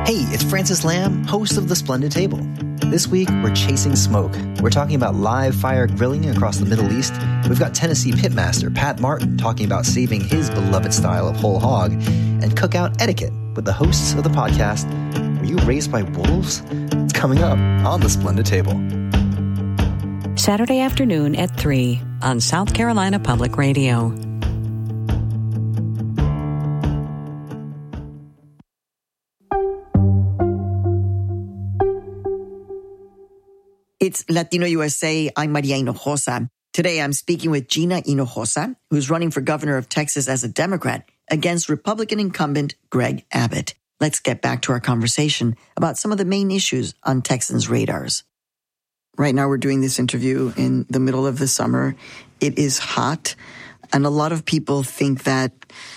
Hey, it's Francis Lamb, host of The Splendid Table. This week, we're chasing smoke. We're talking about live fire grilling across the Middle East. We've got Tennessee pitmaster Pat Martin talking about saving his beloved style of whole hog, and cookout etiquette with the hosts of the podcast, Were You Raised by Wolves? It's coming up on The Splendid Table. Saturday afternoon at 3 on South Carolina Public Radio. It's Latino USA. I'm Maria Hinojosa. Today, I'm speaking with Gina Hinojosa, who's running for governor of Texas as a Democrat against Republican incumbent Greg Abbott. Let's get back to our conversation about some of the main issues on Texans' radars. Right now, we're doing this interview in the middle of the summer. It is hot, and a lot of people think that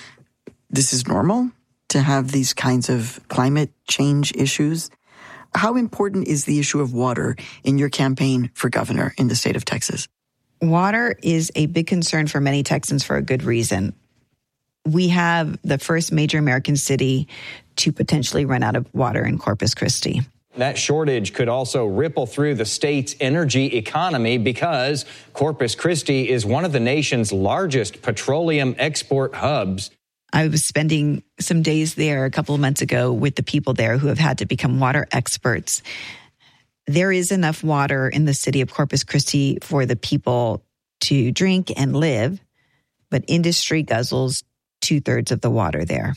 this is normal to have these kinds of climate change issues. How important is the issue of water in your campaign for governor in the state of Texas? Water is a big concern for many Texans for a good reason. We have the first major American city to potentially run out of water in Corpus Christi. That shortage could also ripple through the state's energy economy because Corpus Christi is one of the nation's largest petroleum export hubs. I was spending some days there a couple of months ago with the people there who have had to become water experts. There is enough water in the city of Corpus Christi for the people to drink and live, but industry guzzles 2/3 of the water there.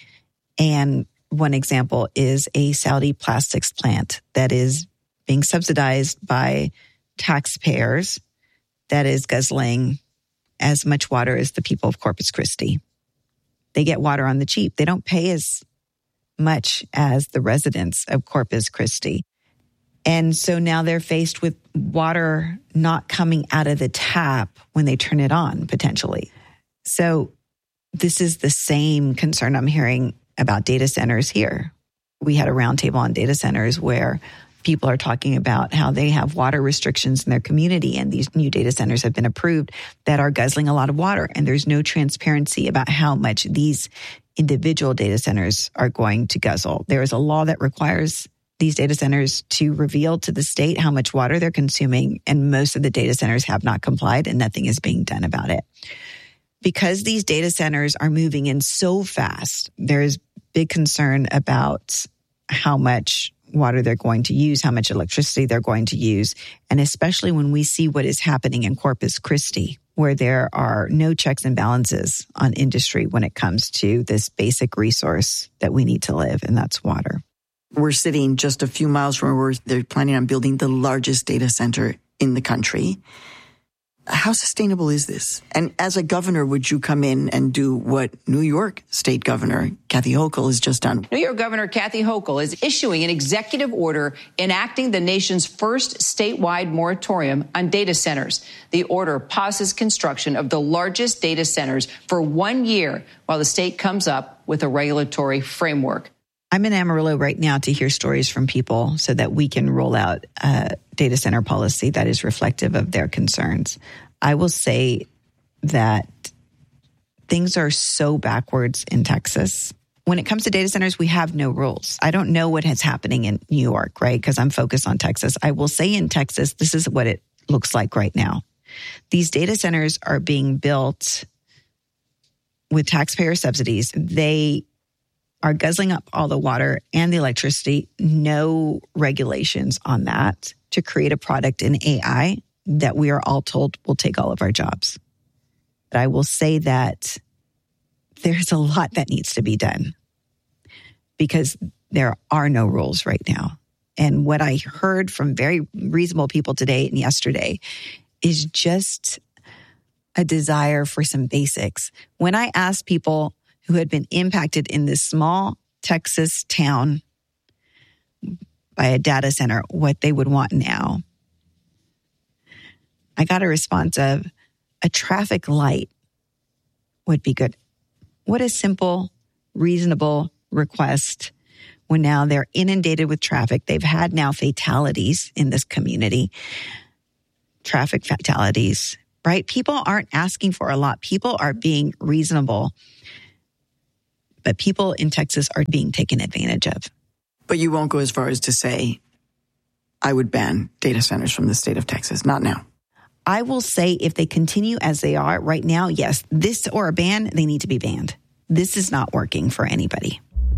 And one example is a Saudi plastics plant that is being subsidized by taxpayers that is guzzling as much water as the people of Corpus Christi. They get water on the cheap. They don't pay as much as the residents of Corpus Christi. And so now they're faced with water not coming out of the tap when they turn it on, potentially. So this is the same concern I'm hearing about data centers here. We had a roundtable on data centers where people are talking about how they have water restrictions in their community, and these new data centers have been approved that are guzzling a lot of water, and there's no transparency about how much these individual data centers are going to guzzle. There is a law that requires these data centers to reveal to the state how much water they're consuming, and most of the data centers have not complied, and nothing is being done about it. Because these data centers are moving in so fast, there's big concern about how much water they're going to use, how much electricity they're going to use, and especially when we see what is happening in Corpus Christi, where there are no checks and balances on industry when it comes to this basic resource that we need to live, and that's water. We're sitting just a few miles from where they're planning on building the largest data center in the country. How sustainable is this? And as a governor, would you come in and do what New York State Governor Kathy Hochul has just done? New York Governor Kathy Hochul is issuing an executive order enacting the nation's first statewide moratorium on data centers. The order pauses construction of the largest data centers for 1 year while the state comes up with a regulatory framework. I'm in Amarillo right now to hear stories from people so that we can roll out a data center policy that is reflective of their concerns. I will say that things are so backwards in Texas. When it comes to data centers, we have no rules. I don't know what is happening in New York, right? Because I'm focused on Texas. I will say in Texas, this is what it looks like right now. These data centers are being built with taxpayer subsidies. They are guzzling up all the water and the electricity, no regulations on that, to create a product in AI that we are all told will take all of our jobs. But I will say that there's a lot that needs to be done because there are no rules right now. And what I heard from very reasonable people today and yesterday is just a desire for some basics. When I asked people who had been impacted in this small Texas town by a data center what they would want now, I got a response of a traffic light would be good. What a simple, reasonable request when now they're inundated with traffic. They've had now fatalities in this community, traffic fatalities, right? People aren't asking for a lot. People are being reasonable, but people in Texas are being taken advantage of. But you won't go as far as to say, I would ban data centers from the state of Texas. Not now. I will say if they continue as they are right now, yes, this or a ban, they need to be banned. This is not working for anybody.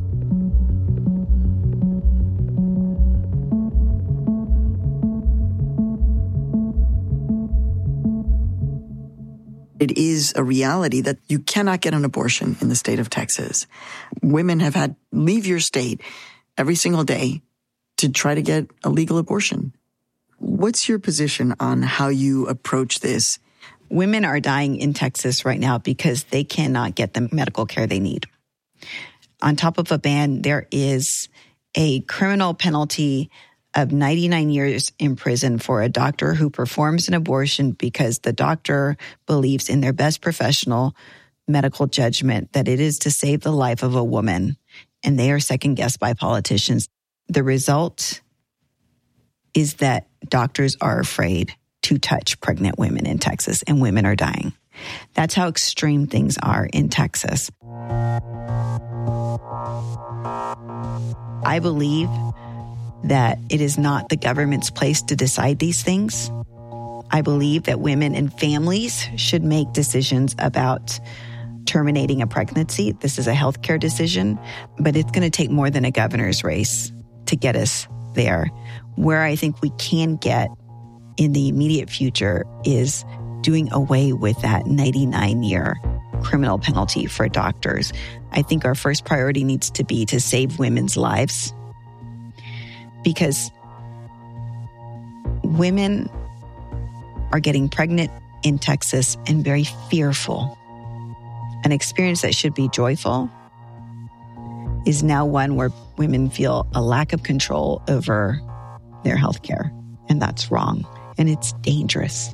It is a reality that you cannot get an abortion in the state of Texas. Women have had leave your state every single day to try to get a legal abortion. What's your position on how you approach this? Women are dying in Texas right now because they cannot get the medical care they need. On top of a ban, there is a criminal penalty of 99 years in prison for a doctor who performs an abortion because the doctor believes in their best professional medical judgment that it is to save the life of a woman, and they are second-guessed by politicians. The result is that doctors are afraid to touch pregnant women in Texas, and women are dying. That's how extreme things are in Texas. I believe that it is not the government's place to decide these things. I believe that women and families should make decisions about terminating a pregnancy. This is a healthcare decision, but it's going to take more than a governor's race to get us there. Where I think we can get in the immediate future is doing away with that 99-year criminal penalty for doctors. I think our first priority needs to be to save women's lives, because women are getting pregnant in Texas and very fearful. An experience that should be joyful is now one where women feel a lack of control over their health care. And that's wrong. And it's dangerous.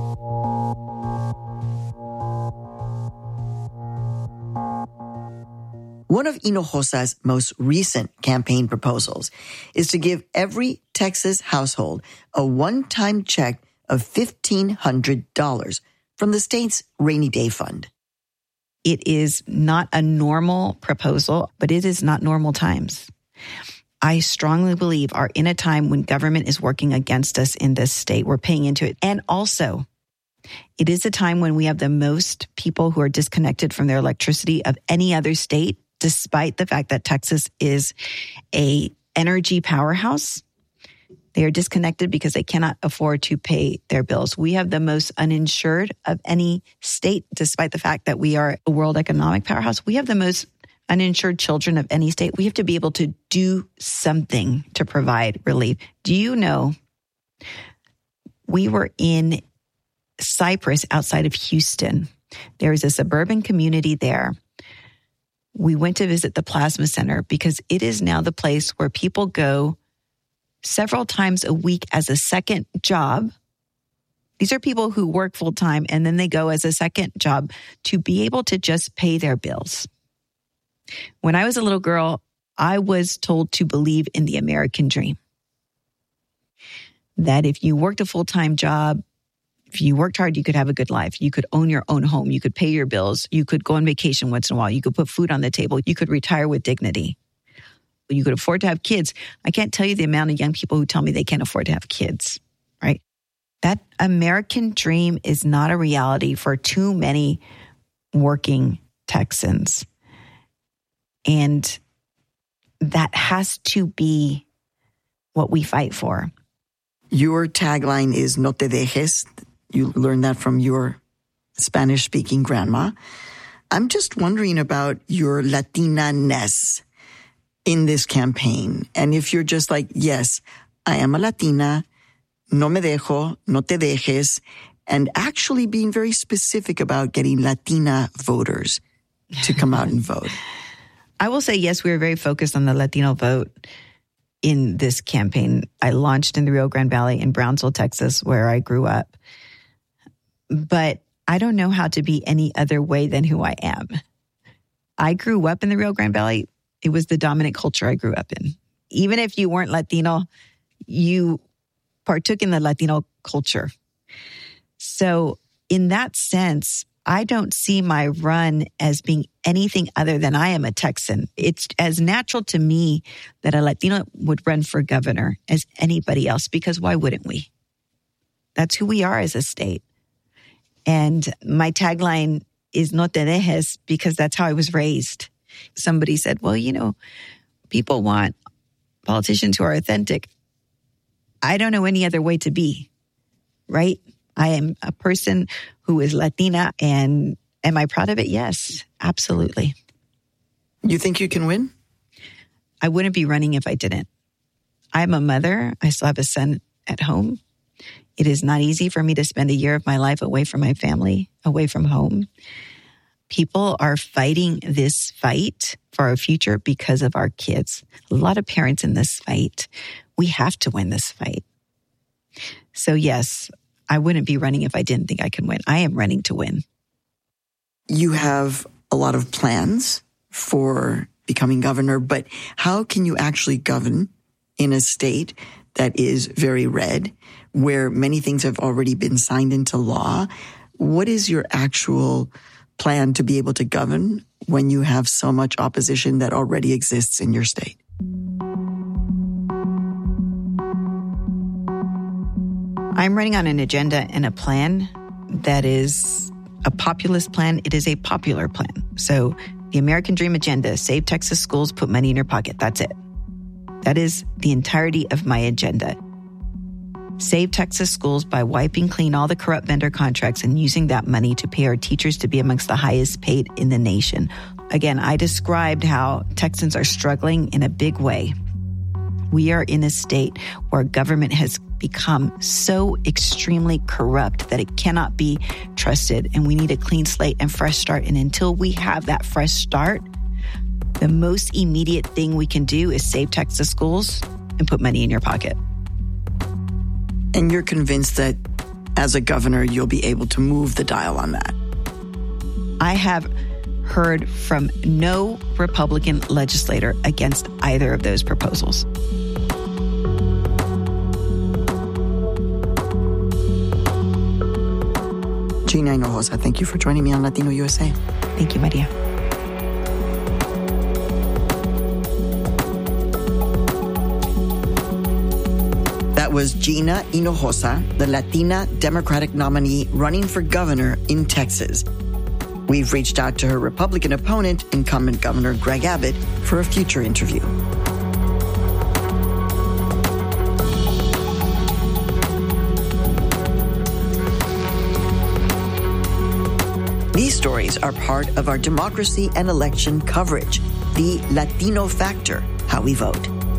One of Hinojosa's most recent campaign proposals is to give every Texas household a one-time check of $1,500 from the state's rainy day fund. It is not a normal proposal, but it is not normal times. I strongly believe are in a time when government is working against us in this state. We're paying into it. And also, it is a time when we have the most people who are disconnected from their electricity of any other state, despite the fact that Texas is an energy powerhouse. They are disconnected because they cannot afford to pay their bills. We have the most uninsured of any state, despite the fact that we are a world economic powerhouse. We have the most uninsured children of any state. We have to be able to do something to provide relief. Do you know, we were in Cypress outside of Houston. There is a suburban community there. We went to visit the Plasma Center because it is now the place where people go several times a week as a second job. These are people who work full time and then they go as a second job to be able to just pay their bills. When I was a little girl, I was told to believe in the American dream. That if you worked a full-time job, if you worked hard, you could have a good life. You could own your own home. You could pay your bills. You could go on vacation once in a while. You could put food on the table. You could retire with dignity. You could afford to have kids. I can't tell you the amount of young people who tell me they can't afford to have kids, right? That American dream is not a reality for too many working Texans. And that has to be what we fight for. Your tagline is "No te dejes." You learned that from your Spanish-speaking grandma. I'm just wondering about your Latina-ness in this campaign. And if you're just like, yes, I am a Latina, no me dejo, no te dejes, and actually being very specific about getting Latina voters to come out and vote. I will say, yes, we were very focused on the Latino vote in this campaign. I launched in the Rio Grande Valley in Brownsville, Texas, where I grew up. But I don't know how to be any other way than who I am. I grew up in the Rio Grande Valley. It was the dominant culture I grew up in. Even if you weren't Latino, you partook in the Latino culture. So in that sense, I don't see my run as being anything other than I am a Texan. It's as natural to me that a Latina would run for governor as anybody else, because why wouldn't we? That's who we are as a state. And my tagline is no te dejes, because that's how I was raised. Somebody said, well, people want politicians who are authentic. I don't know any other way to be, right? I am a person who is Latina, and am I proud of it? Yes, absolutely. You think you can win? I wouldn't be running if I didn't. I'm a mother. I still have a son at home. It is not easy for me to spend a year of my life away from my family, away from home. People are fighting this fight for our future because of our kids. A lot of parents in this fight. We have to win this fight. So yes, I wouldn't be running if I didn't think I can win. I am running to win. You have a lot of plans for becoming governor, but how can you actually govern in a state that is very red, where many things have already been signed into law? What is your actual plan to be able to govern when you have so much opposition that already exists in your state? I'm running on an agenda and a plan that is a populist plan. It is a popular plan. So the American Dream Agenda, save Texas schools, put money in your pocket. That's it. That is the entirety of my agenda. Save Texas schools by wiping clean all the corrupt vendor contracts and using that money to pay our teachers to be amongst the highest paid in the nation. Again, I described how Texans are struggling in a big way. We are in a state where government has become so extremely corrupt that it cannot be trusted, and we need a clean slate and fresh start. And until we have that fresh start, the most immediate thing we can do is save Texas schools and put money in your pocket. And you're convinced that as a governor, you'll be able to move the dial on that? I have heard from no Republican legislator against either of those proposals. Gina Hinojosa, thank you for joining me on Latino USA. Thank you, Maria. That was Gina Hinojosa, the Latina Democratic nominee running for governor in Texas. We've reached out to her Republican opponent, incumbent Governor Greg Abbott, for a future interview. These stories are part of our democracy and election coverage, the Latino Factor, How We Vote.